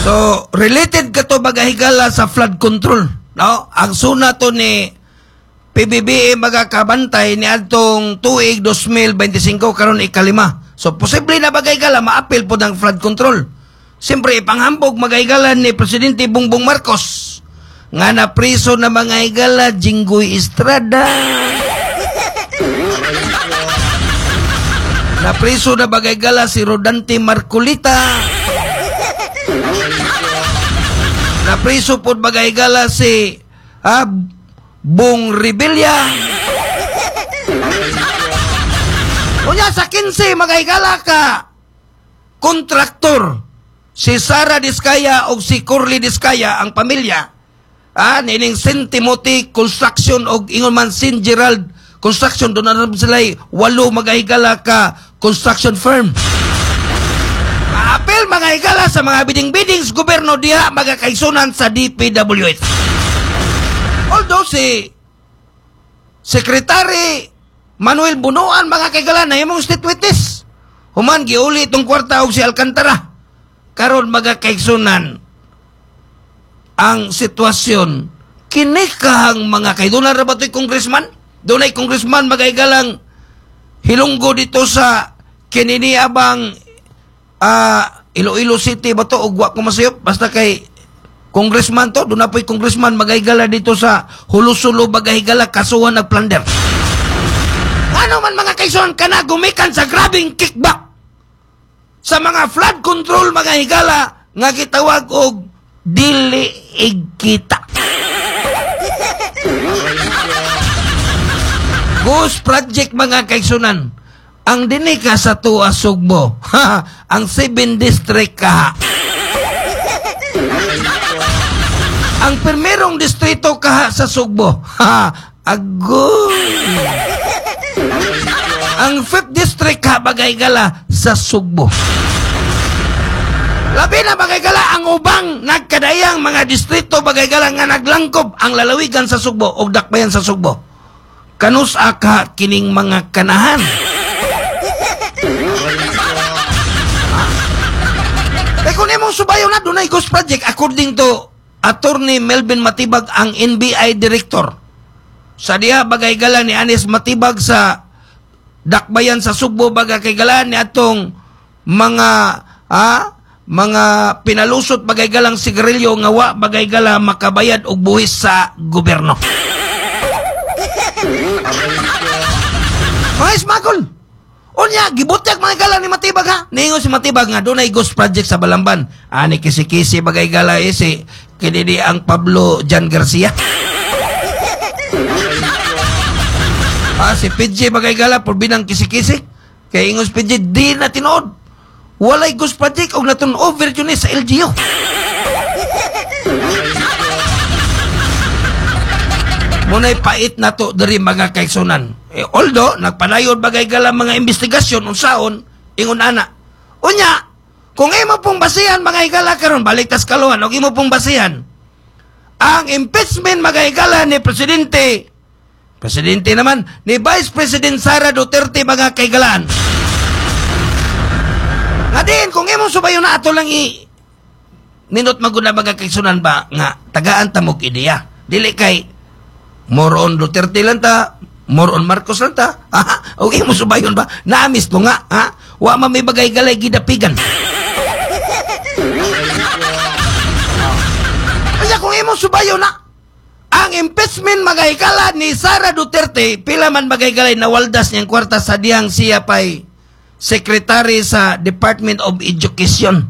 So, related ka to bagahigala sa flood control. No? Ang suna to ni PBBM magakabantay ni atong tuig 2025 karon ikalima. So, posible na bagahigala maapil po ng flood control. Siyempre, ipanghambog magahigala ni Presidente Bongbong Marcos nga na priso na mga higala Jinggoy Estrada. Na priso na bagahigala si Rodante Marcolita. Na priso po bagahigala si Bong Revilla. Kunya sa 15 magahigala ka kontraktor si Sara Diskaya o si Curly Diskaya ang pamilya. Nining St. Timothy Construction o ingon man St. Gerald Construction, doon na sila'y 8 magahigala ka construction firm. Maapil magahigala sa mga biding-bidings gobyerno diha magakaisunan sa DPWH. Although si Secretary Manuel Bunuan mga kaigala na imong state witness. Human giuli itong kwarta og si Alcantara. Karon magakaisunan ang sitwasyon. Kinikahang mga kaidunan ra ba ito'y congressman? Doon ay congressman magaigalang hilunggo dito sa kininiabang Iloilo City ba to? Ugwa ko masayop. Basta kay congressman to. Doon na po'y congressman magaigala dito sa Hulusulo bagahigala kasuhan nagplander. Ano man mga kaisuhan ka na gumikan sa grabing kickback sa mga flood control magahigala nga gitawag og dili igkita. Ghost project mga kaigsunan. Ang dinika sa Tua Sugbo. Ang 7 district kaha. Ang primerong distrito kaha sa Sugbo. Agoy. Ang 5th district kaha bagay-gala sa Sugbo. Labi na bagay-gala ang ubang nagkadayang mga distrito bagay-gala nga naglangkob ang lalawigan sa Sugbo o dakbayan sa Sugbo. Kanus aka kining mga kanahan. Kung imong subayo na dunay ghost project according to Attorney Melvin Matibag ang NBI director. Sa diha bagay-gala ni Anis Matibag sa dakbayan sa Sugbo bagay-gala ni atong mga pinalusot bagay-galang sigarilyo nga wa bagay-gala makabayad og buhis sa gobyerno. Mga ismagol, unya, gibutyag mga gala ni Matibag ha. Ningon si Matibag nga, doon ay ghost project sa Balamban. Ani kisi-kisi bagay gala si kinidi ang Pablo Jan Garcia. Si PJ bagay gala por binang kisi-kisi. Kaya ingos PJ, di na tinood. Walay ghost project o natun over yun sa LGU. Muna'y pait na to dari mga kaigsunan. Although, nagpanayod bagay gala mga investigasyon unsaon, ingon ana. Unya, kung imo pong basihan mga higala karon balik tas kaluhan, o imo pong basihan, ang impeachment mga higala ni Presidente naman, ni Vice President Sara Duterte mga kaigalaan. Nga din, kung imo subayo na ato lang ninot maguna mga kaigsunan ba, nga, tagaan tamog ideya. Dili kay, more on Duterte lang ta, more on Marcos lang ta. Okay mo subayon ba? Naamis mo nga, ha? Wa man may bagay galay gidapigan. Kaya kung imo subayon na, ang impeachment magahigala ni Sara Duterte, pila man bagay galay nawaldas niyang kwarta sa diyang siya pa'y secretary sa Department of Education.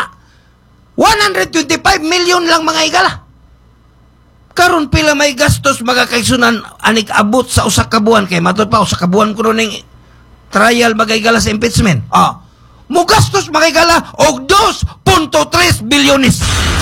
125 million lang mga higala. Karon pila may gastos magakaisunan anik abot sa usa ka buwan kay matud pa usa ka buwan kuno ning trial magayigala sa impeachment. Mo gastos magayigala og 2.3 bilyones.